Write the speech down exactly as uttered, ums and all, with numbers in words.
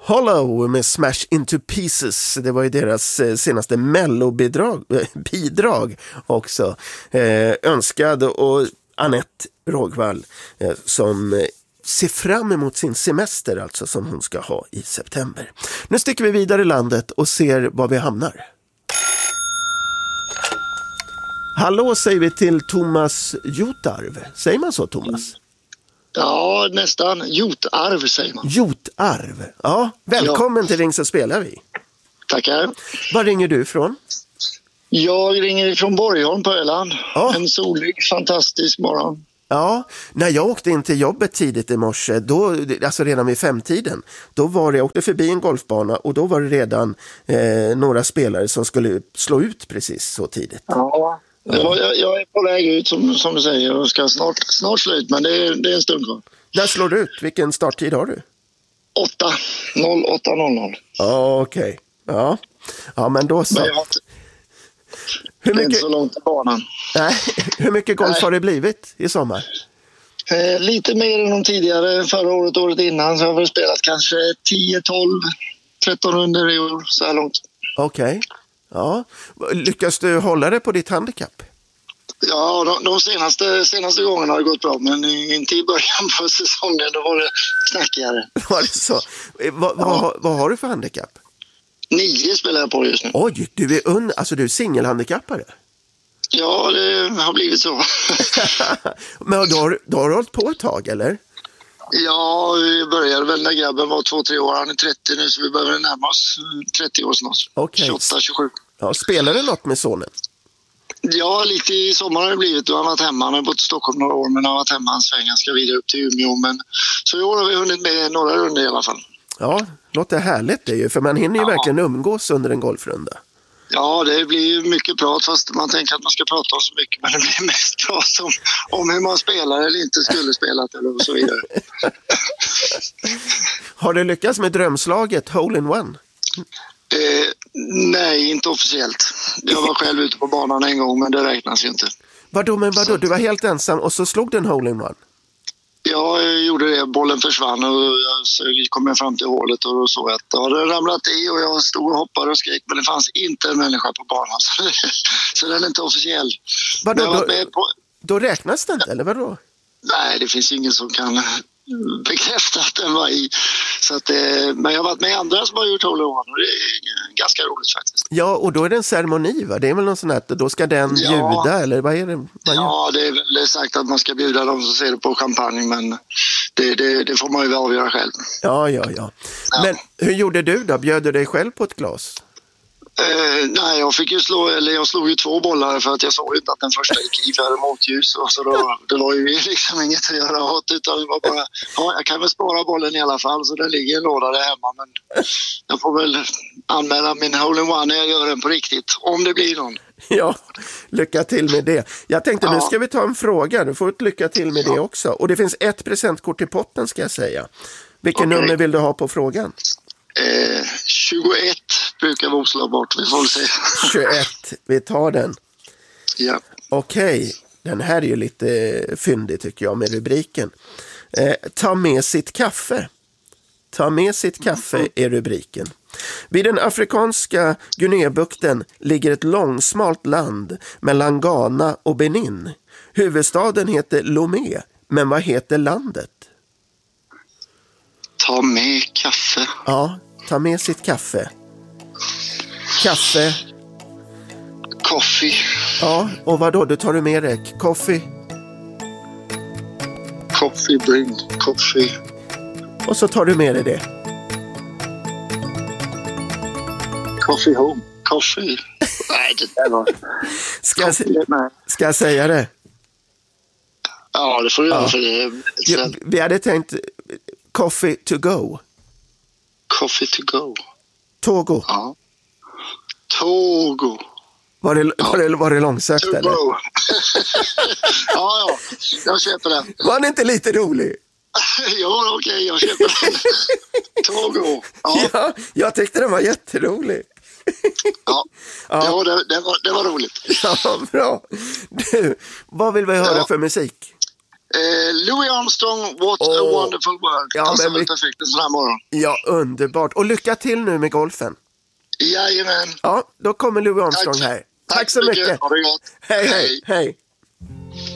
Hollow med Smash Into Pieces. Det var ju deras eh, senaste mellobidrag eh, bidrag också. Eh, önskad och Anette Rågvall eh, som eh, ser fram emot sin semester alltså som hon ska ha i september. Nu sticker vi vidare i landet och ser var vi hamnar. Hallå säger vi till Thomas Jotarv. Säger man så, Thomas? Ja, nästan. Jotarv säger man. Jotarv. Ja, välkommen ja. till Ring så spelar vi. Tackar. Var ringer du ifrån? Jag ringer från Borgholm på Öland. Ja. En solig, fantastisk morgon. Ja, när jag åkte in till jobbet tidigt i morse, då, alltså redan vid femtiden, då var det, jag åkte förbi en golfbana och då var det redan eh, några spelare som skulle slå ut precis så tidigt. Ja, det var, jag, jag är på väg ut som, som du säger och ska snart, snart slut, men det är, det är en stund kvar. Där slår du ut. Vilken starttid har du? åtta noll åtta noll noll. Ja, okej. Okay. Ja. Ja, men då så. Men jag har inte, hur mycket, inte så långt till banan. Nej, hur mycket golf Nej. har det blivit i sommar? Eh, lite mer än de tidigare. Förra året, året innan, så har vi spelat kanske tio, tolv, tretton runder i år så här långt. Okej. Okay. Ja. Lyckas du hålla det på ditt handikapp? Ja, de, de senaste, senaste gångerna har det gått bra, men inte i början på säsongen, då var det knackigare. Var det så? Va, va, ja. Vad har du för handikapp? Nio spelar jag på just nu. Oj, du är, un, alltså du är singelhandikappare? Ja, det har blivit så. Men då har, då har du hållit på ett tag, eller? Ja, vi började väl när grabben var två, tre år. Han är trettio nu, så vi behöver närma oss trettio år snart. Okay. tjugoåtta, tjugosju. Ja, spelar du något med sonen? Ja, lite i sommar har det blivit. Du har varit hemma, han har bott i Stockholm några år, men han har varit hemma en sväng. Han ska vidare upp till Umeå, men så i år har vi hunnit med några runder i alla fall. Ja, låter härligt det ju, för man hinner ju ja. verkligen umgås under en golfrunda. Ja, det blir mycket prat, fast man tänker att man ska prata om så mycket, men det blir mest prat om, om hur man spelar eller inte skulle spelat eller så vidare. Har du lyckats med drömslaget Hole in One? Eh, nej, inte officiellt. Jag var själv ute på banan en gång, men det räknas ju inte. Vadå, men vadå? Du var helt ensam och så slog du en Hole in One? Ja, jag gjorde det. Bollen försvann och jag kom fram till hålet och då såg jag att det hade ramlat i och jag stod och hoppade och skrek, men det fanns inte en människa på banan. Så, det, så den är inte officiell. Vadå, jag var då, med på... då räknas det inte, eller vadå? Nej, det finns ingen som kan bekräfta att den var i. Så att, men jag har varit med andra som har gjort Hole in One och det är ganska roligt faktiskt. Ja, och då är det en ceremoni, va? Det är väl någon sån här, då ska den ja. bjuda, eller vad är det? Vad ja, det är väl sagt att man ska bjuda dem som ser det på champagne, men det, det, det får man ju avgöra själv. Ja, ja, ja. ja. Men hur gjorde du då? Bjöd du dig själv på ett glas? Uh, nej, jag fick ju slå, eller jag slog ju två bollar för att jag såg inte att den första gick i för motljus och så då, det var ju liksom inget att göra åt, utan det var bara, ja, jag kan väl spara bollen i alla fall så den ligger i en låda där hemma, men jag får väl anmäla min Hole in One när jag gör den på riktigt, om det blir någon. Ja, lycka till med det. Jag tänkte, ja. nu ska vi ta en fråga, du får ett lycka till med ja. det också. Och det finns ett presentkort i potten ska jag säga. Vilken okay. nummer vill du ha på frågan? Eh, tjugoett brukar vi oslå bort, vi får se. tjugoett, vi tar den. Ja. Okej, okay. Den här är ju lite fyndig tycker jag med rubriken. Eh, ta med sitt kaffe. Ta med sitt kaffe är rubriken. Vid den afrikanska Guineabukten ligger ett långsmalt land mellan Ghana och Benin. Huvudstaden heter Lomé, men vad heter landet? Ta med kaffe. Ja, ta med sitt kaffe. Kaffe. Coffee. Ja, och vad då? Du tar du med dig? Coffee. Coffee bring. Coffee. Och så tar du med dig det. Coffee home. Coffee. Nej, det där var... Ska jag, se- ska jag säga det? Ja, det får du göra ja. för det. Ja, vi hade tänkt coffee to go. Coffee to go. Togo. Ja. Togo. Var det, var det, var det långsökt to eller? Go. ja, ja. Jag köper den. Var det inte lite rolig? ja, okej. Okay, jag köper den. Togo. Ja. ja, jag tyckte den var jätterolig. ja, ja. ja det, det, var, det var roligt. Ja, bra. Du, vad vill vi höra ja. för musik? Eh, Louis Armstrong, What Åh. a wonderful world. Ja, Passar men väl vi- perfekt en sån här morgon. Ja, underbart. Och lycka till nu med golfen. Jajamän. Ja, då kommer Louis Armstrong Tack. här. Tack så mycket. Ha det gott. Hej, hej, hej.